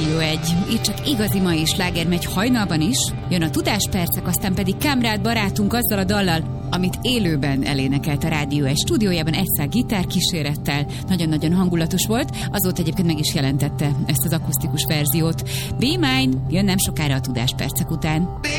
Rádió 1. Itt csak igazi mai sláger megy hajnalban is. Jön a Tudáspercek, aztán pedig Kamrád barátunk azzal a dallal, amit élőben elénekelt a Rádió 1 stúdiójában egy szál gitárkísérettel. Nagyon-nagyon hangulatos volt. Azóta egyébként meg is jelentette ezt az akusztikus verziót. Be Mine jön nem sokára a Tudáspercek után.